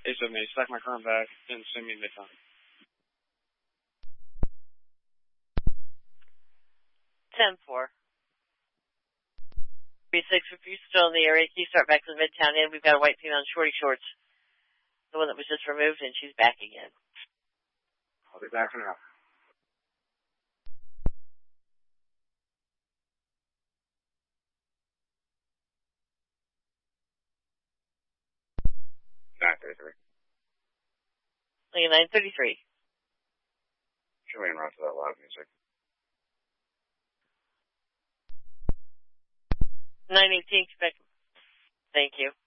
Ace of me, stack my current back, and send me midtown. 10-4. 3-6, if you're still in the area, can you start back to the Midtown Inn? We've got a white female in shorty shorts. The one that was just removed, and she's back again. I'll be back now. Like 9:33. Should we run to that loud music? 9:18, Quebec. Thank you.